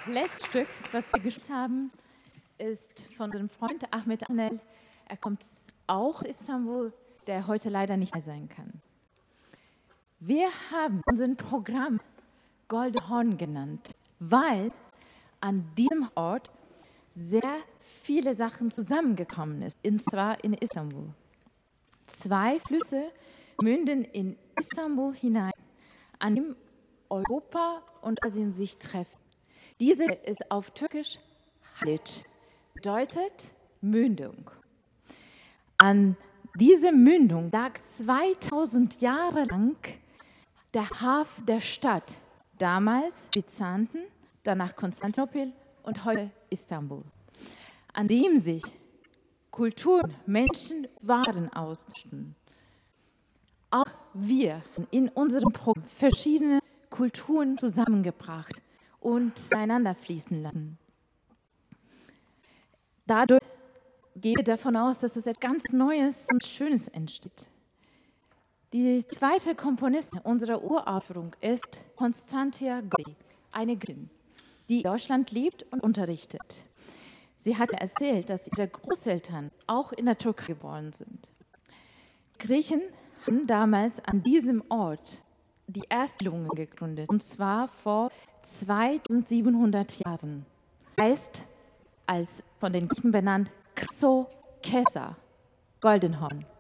letzte Stück, was wir gespielt haben, ist von unserem Freund Ahmet Anel. Er kommt auch aus Istanbul, der heute leider nicht sein kann. Wir haben unser Programm Goldene Horn genannt, weil an diesem Ort sehr viele Sachen zusammengekommen ist, und zwar in Istanbul. 2 Flüsse münden in Istanbul hinein, an dem Europa und Asien sich treffen. Diese ist auf Türkisch Haliç, bedeutet Mündung. An dieser Mündung lag 2000 Jahre lang der Hafen der Stadt, damals Byzanten, danach Konstantinopel und heute Istanbul, an dem sich Kulturen, Menschen, Waren austauschen. Auch wir in unserem Programm verschiedene Kulturen zusammengebracht und einander fließen lassen. Dadurch gehe ich davon aus, dass es etwas ganz Neues und Schönes entsteht. Die zweite Komponistin unserer Uraufführung ist Constantia Gori, eine Griechen, die in Deutschland lebt und unterrichtet. Sie hat erzählt, dass ihre Großeltern auch in der Türkei geboren sind. Griechen haben damals an diesem Ort die Erstlungen gegründet, und zwar vor 2700 Jahren. Heißt, als von den Griechen benannt, Chryso Kessa, Goldenhorn.